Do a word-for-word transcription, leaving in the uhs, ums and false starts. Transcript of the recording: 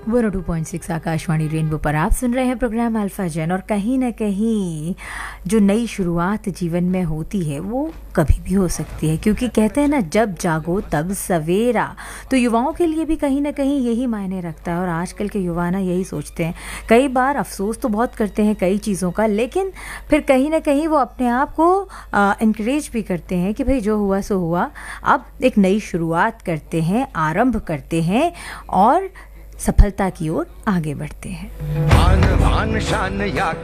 One O two point six Akashvani rainbow पर आप सुन रहे हैं प्रोग्राम अल्फा जैन। और कहीं ना कहीं जो नई शुरुआत जीवन में होती है वो कभी भी हो सकती है, क्योंकि कहते हैं ना, जब जागो तब सवेरा। तो युवाओं के लिए भी कहीं ना कहीं यही मायने रखता है। और आजकल के युवा ना यही सोचते हैं, कई बार अफसोस तो बहुत करते हैं कई चीज़ों का, लेकिन फिर कहीं ना कहीं वो अपने आप को इनकरेज भी करते हैं कि भाई जो हुआ सो हुआ, अब एक नई शुरुआत करते हैं, आरंभ करते हैं और सफलता की ओर आगे बढ़ते हैं। भान भान शान या